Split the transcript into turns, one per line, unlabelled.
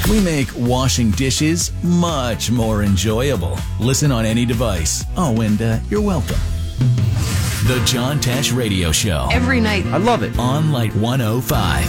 We make washing dishes much more enjoyable. Listen on any device. Oh, and you're welcome. The John Tesh Radio Show.
Every night.
I love it.
On Light 105.